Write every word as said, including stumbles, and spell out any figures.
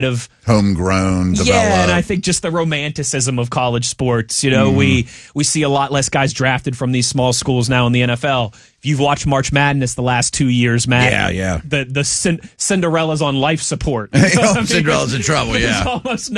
of homegrown, developed. Yeah, and I think just the romanticism of college sports. You know, mm-hmm. we we see a lot less guys drafted from these small schools now in the N F L. If you've watched March Madness the last two years, Matt, yeah, yeah, the the Cin- Cinderella's on life support. oh, Cinderella's in trouble. Yeah, There's almost